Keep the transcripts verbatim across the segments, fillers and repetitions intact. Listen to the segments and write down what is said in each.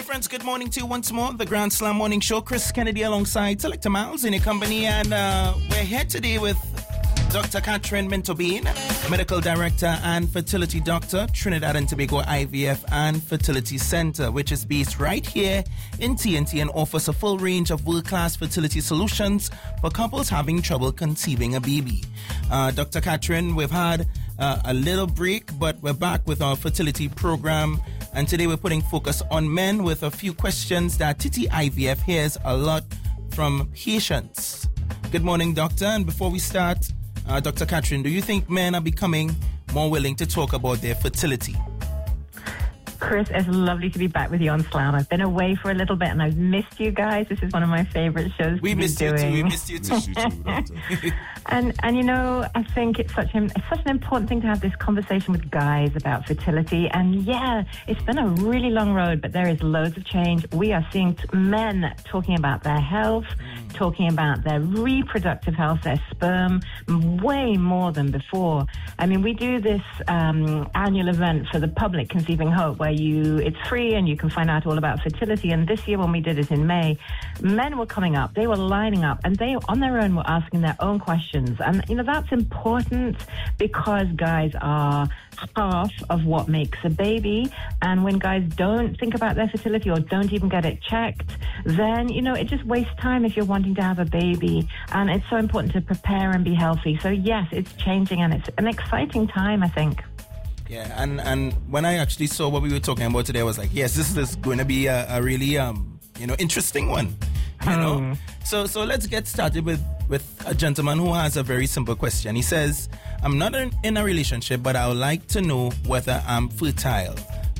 friends, good morning to you once more. The Grand Slam Morning Show. Chris Kennedy alongside Selector Miles in your company. And uh, we're here today with Doctor Catherine Minto-Bean, Medical Director and Fertility Doctor, Trinidad and Tobago I V F and Fertility Center, which is based right here in T N T and offers a full range of world-class fertility solutions for couples having trouble conceiving a baby. Uh, Doctor Catherine, we've had uh, a little break, but we're back with our fertility program. And today we're putting focus on men with a few questions that T T I V F hears a lot from patients. Good morning, Doctor. And before we start, Uh, Doctor Catherine, do you think men are becoming more willing to talk about their fertility? Chris, it's lovely to be back with you on Slam. I've been away for a little bit and I've missed you guys. This is one of my favorite shows we to be missed doing. You too. We missed you too. and and you know, I think it's such an it's such an important thing to have this conversation with guys about fertility. And yeah, it's been a really long road, but there is loads of change. We are seeing t- men talking about their health, mm. talking about their reproductive health, their sperm, way more than before. I mean, we do this um, annual event for the public, Conceiving Hope, where you it's free and you can find out all about fertility. And this year when we did it in May, men were coming up, they were lining up, and they on their own were asking their own questions. And you know, that's important because guys are half of what makes a baby, and when guys don't think about their fertility or don't even get it checked, then you know, it just wastes time if you're wanting to have a baby. And it's so important to prepare and be healthy. So yes, it's changing and it's an exciting time, I think. Yeah, and, and when I actually saw what we were talking about today, I was like, yes, this is going to be a, a really, um, you know, interesting one, you um. know. So so let's get started with, with a gentleman who has a very simple question. He says, I'm not in, in a relationship, but I would like to know whether I'm fertile.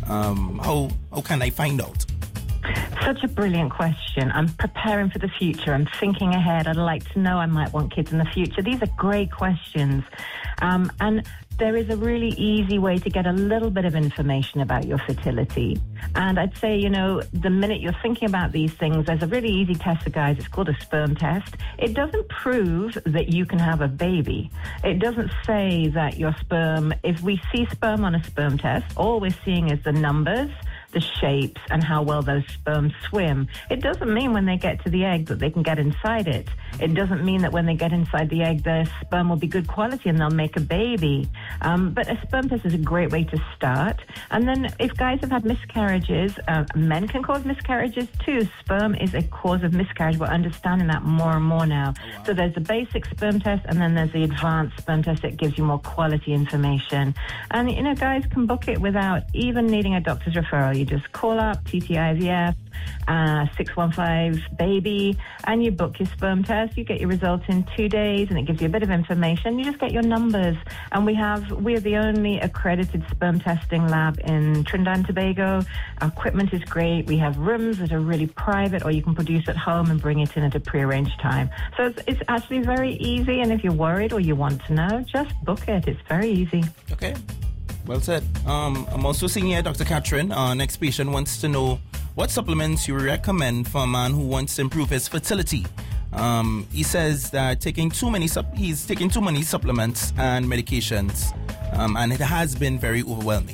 Um, how how can I find out? Such a brilliant question. I'm preparing for the future. I'm thinking ahead. I'd like to know I might want kids in the future. These are great questions. Um, and there is a really easy way to get a little bit of information about your fertility. And I'd say, you know, the minute you're thinking about these things, there's a really easy test for guys. It's called a sperm test. It doesn't prove that you can have a baby. It doesn't say that your sperm, if we see sperm on a sperm test, all we're seeing is the numbers, the shapes, and how well those sperm swim. It doesn't mean when they get to the egg that they can get inside it. It doesn't mean that when they get inside the egg, their sperm will be good quality and they'll make a baby. Um, but a sperm test is a great way to start. And then if guys have had miscarriages, uh, men can cause miscarriages too. Sperm is a cause of miscarriage. We're understanding that more and more now. Oh, wow. So there's the basic sperm test, and then there's the advanced sperm test that gives you more quality information. And, you know, guys can book it without even needing a doctor's referral. You just call up T T I V F, uh, six one five baby, and you book your sperm test. You get your results in two days, and it gives you a bit of information. You just get your numbers. And we have, we're the only accredited sperm testing lab in Trinidad and Tobago. Our equipment is great. We have rooms that are really private, or you can produce at home and bring it in at a prearranged time. So it's, it's actually very easy. And if you're worried or you want to know, just book it. It's very easy. Okay. Well said. Um, I'm also seeing here Doctor Catherine. Our next patient wants to know what supplements you recommend for a man who wants to improve his fertility. Um, he says that taking too many sup- he's taking too many supplements and medications, um, and it has been very overwhelming.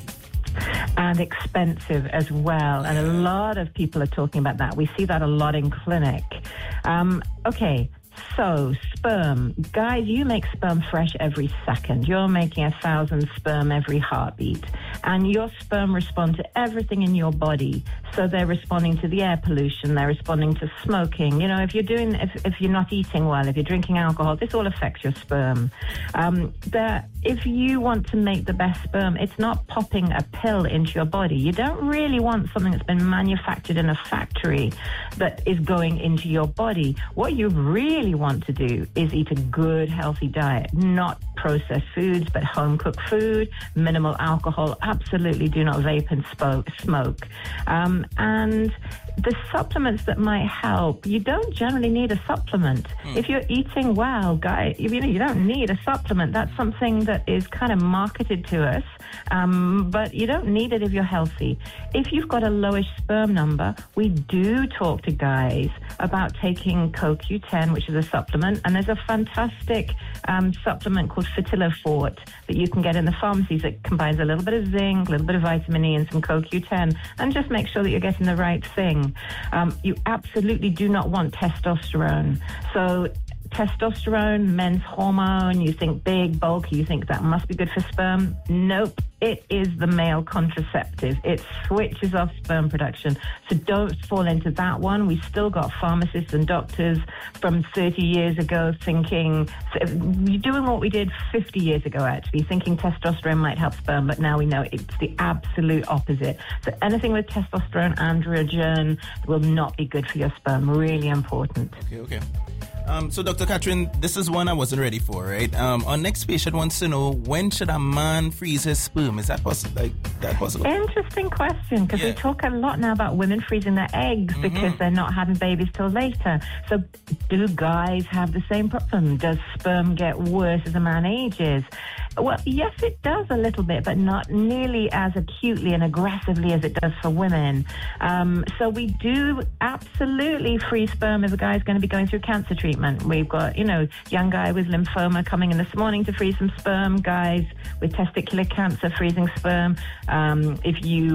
And expensive as well. And a lot of people are talking about that. We see that a lot in clinic. Um, okay. So, sperm. Guys, you make sperm fresh every second. You're making a thousand sperm every heartbeat. And your sperm respond to everything in your body. So they're responding to the air pollution. They're responding to smoking. You know, if you're doing, if, if you're not eating well, if you're drinking alcohol, this all affects your sperm. Um, if you want to make the best sperm, it's not popping a pill into your body. You don't really want something that's been manufactured in a factory that is going into your body. What you really want to do is eat a good, healthy diet, not processed foods, but home-cooked food, minimal alcohol. Absolutely do not vape and smoke. Um, and the supplements that might help, you don't generally need a supplement. Mm. If you're eating well, guy, you know, you don't need a supplement. That's something that that is kind of marketed to us, um, but you don't need it if you're healthy. If you've got a lowish sperm number, we do talk to guys about taking C O Q ten, which is a supplement, and there's a fantastic um, supplement called Fertilofort that you can get in the pharmacies that combines a little bit of zinc, a little bit of vitamin E, and some C O Q ten, and just make sure that you're getting the right thing. Um, you absolutely do not want testosterone. So testosterone, men's hormone, you think big, bulky, you think that must be good for sperm. Nope. It is the male contraceptive. It switches off sperm production. So don't fall into that one. We've still got pharmacists and doctors from thirty years ago thinking, doing what we did fifty years ago, actually, thinking testosterone might help sperm, but now we know it's the absolute opposite. So anything with testosterone, androgen, will not be good for your sperm. Really important. Okay, okay. Um, so, Doctor Catherine, this is one I wasn't ready for, right? Um, our next patient wants to know, when should a man freeze his sperm? Is that possible? Like, that possible? Interesting question, because yeah. we talk a lot now about women freezing their eggs mm-hmm. because they're not having babies till later. So, do guys have the same problem? Does sperm get worse as a man ages? Well, yes, it does a little bit, but not nearly as acutely and aggressively as it does for women. Um, so we do absolutely freeze sperm if a guy's going to be going through cancer treatment. We've got, you know, young guy with lymphoma coming in this morning to freeze some sperm, guys with testicular cancer freezing sperm. Um, if you